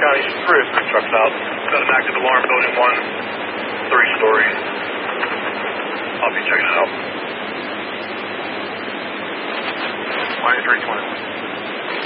County, 306 trucks out. Got an active alarm, building 1, 3 stories. I'll be checking it out. Miami 320.